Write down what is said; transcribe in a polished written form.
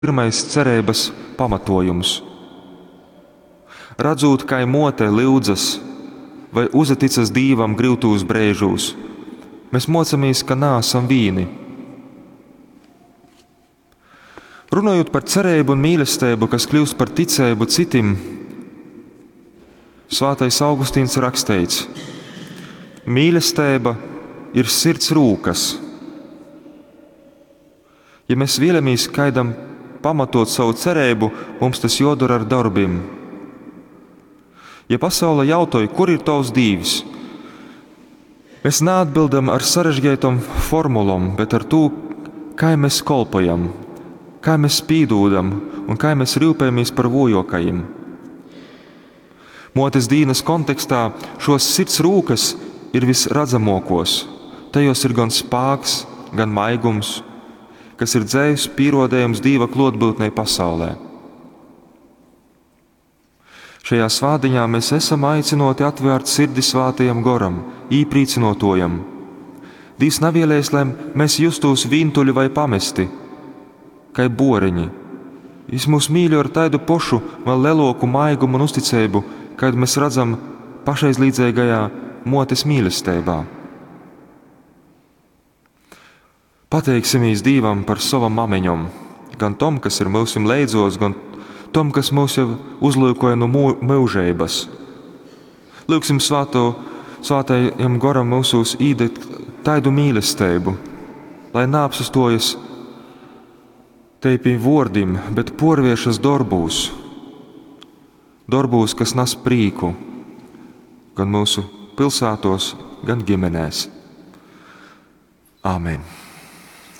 pirmais cerības pamatojums. Radzot, kai mote lyudzas vai uzaticas Dīvam grūtūs brēžūs, mēs mocamies, ka nāsam vīni. Runājot par cerību un mīlestību, kas kļūst par ticību citim, Svātais Augustīns rakstīts: mīlestība ir sirds rūkas. Ja mēs vēlamies kaidam pamatot savu cerību, mums tas jodara ar darbiem. Ja pasaule jautāja, kur ir tavs Dīvs, mēs neatbildam ar sarežģītām formulām, bet ar to, kā mēs kolpojam, kā mēs pīdūdam un kā mēs rūpējamies par vojokajiem. Motes dīnas kontekstā šos sirds rūkas ir visredzamākos. Tajos ir gan spēks, gan maigums, kas ir dzīves pierādījums Dieva klātbūtnei pasaulē. Šajā svētdienā mēs esam aicināti atvērt sirdi Svētajam Garam, īprīcinotojam. Dievs nevēlas, lai mēs justos vientuļi vai pamesti, kā boriņi. Viņš mūs mīl ar tādu pašu, vēl lielāku maigumu un uzticību, kad mēs redzam pašaizlīdzīgajā motes mīlestībā. Pateiksimies Dīvam par savam mamiņam, gan tom, kas ir mūsim leidzos, gan tom, kas mūs jau uzlūkoja no mūžības. Lūksim Svātajam Garam mūsos īdēt tādu mīlestību, lai neapsastojas te pie vārdiem, bet porviešas darbūs, kas nes prīku, gan mūsu pilsētos, gan ģimenēs. Āmen.